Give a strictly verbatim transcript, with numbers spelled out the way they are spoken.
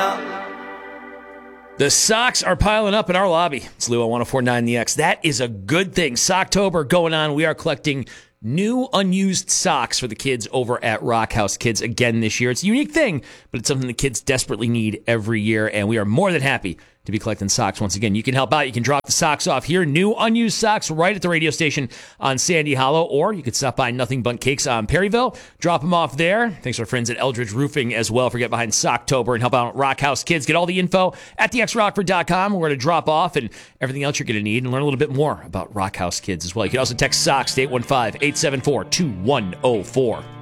The socks are piling up in our lobby. It's Lou on one oh four point nine The X. That is a good thing. Socktober going on. We are collecting new unused socks for the kids over at Rock House Kids again this year. It's a unique thing, but it's something the kids desperately need every year, and we are more than happy to be collecting socks once again. You can help out. You can drop the socks off here. New unused socks right at the radio station on Sandy Hollow, or you could stop by Nothing But Cakes on Perryville. Drop them off there. Thanks to our friends at Eldridge Roofing as well for getting behind Socktober and help out Rock House Kids. Get all the info at the x rockford dot com. We're going to drop off and everything else you're going to need and learn a little bit more about Rock House Kids as well. You can also text SOCKS to eight one five, eight seven four, two one zero four.